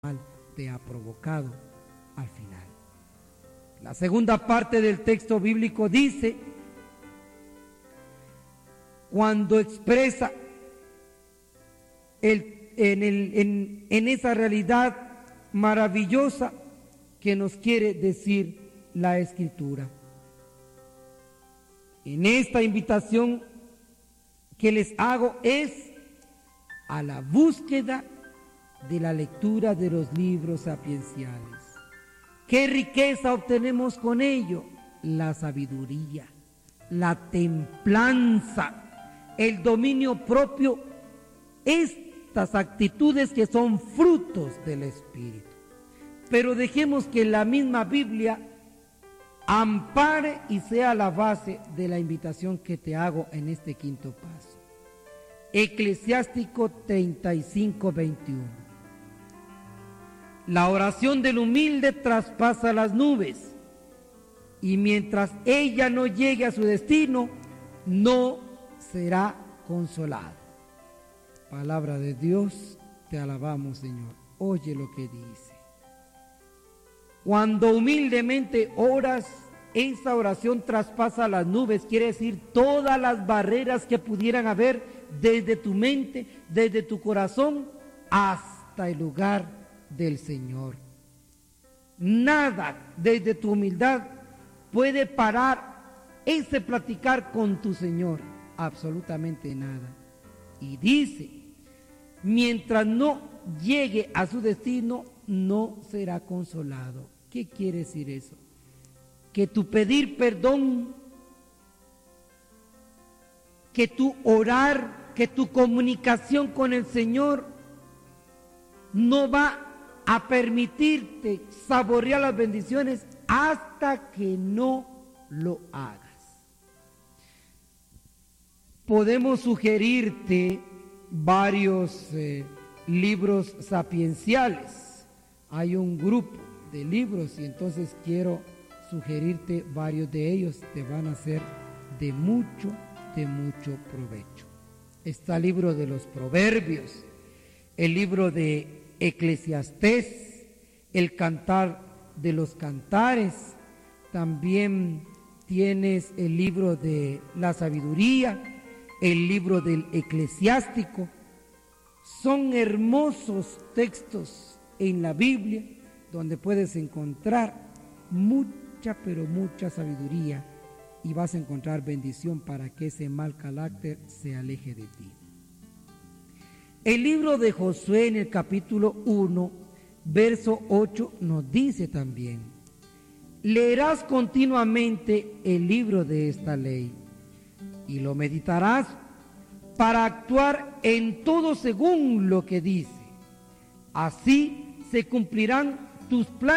te ha provocado al final. La segunda parte del texto bíblico dice, cuando expresa en esa realidad maravillosa que nos quiere decir la Escritura. En esta invitación que les hago es a la búsqueda de la lectura de los libros sapienciales. ¿Qué riqueza obtenemos con ello? La sabiduría, la templanza, el dominio propio, estas actitudes que son frutos del Espíritu. Pero dejemos que la misma Biblia ampare y sea la base de la invitación que te hago en este quinto paso. Eclesiástico 35:21. La oración del humilde traspasa las nubes, y mientras ella no llegue a su destino, no será consolado. Palabra de Dios, te alabamos, Señor. Oye lo que dice. Cuando humildemente oras, esa oración traspasa las nubes, quiere decir todas las barreras que pudieran haber desde tu mente, desde tu corazón, hasta el lugar del Señor. Nada desde tu humildad puede parar ese platicar con tu Señor, absolutamente nada. Y dice, mientras no llegue a su destino, no será consolado. ¿Qué quiere decir eso? Que tu pedir perdón, que tu orar, que tu comunicación con el Señor no va a permitirte saborear las bendiciones hasta que no lo hagas. Podemos sugerirte varios libros sapienciales. Hay un grupo de libros y entonces quiero sugerirte varios de ellos. Te van a ser de mucho provecho. Está el libro de los Proverbios, el libro de Eclesiastés, el Cantar de los Cantares. También tienes el libro de la Sabiduría, el libro del Eclesiástico. Son hermosos textos en la Biblia donde puedes encontrar mucha, pero mucha sabiduría, y vas a encontrar bendición para que ese mal carácter se aleje de ti. El libro de Josué en el capítulo 1, verso 8 nos dice también: leerás continuamente el libro de esta ley y lo meditarás para actuar en todo según lo que dice. Así se cumplirán tus planes